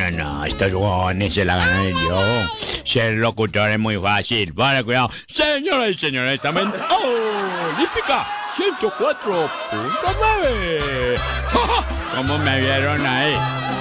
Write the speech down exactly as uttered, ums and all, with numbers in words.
no, no, estos huevones se la ganan el yo. Ser locutor es muy fácil. Vale, cuidado. Señoras y señores, también Olímpica ciento cuatro punto nueve. ¿Cómo me vieron ahí?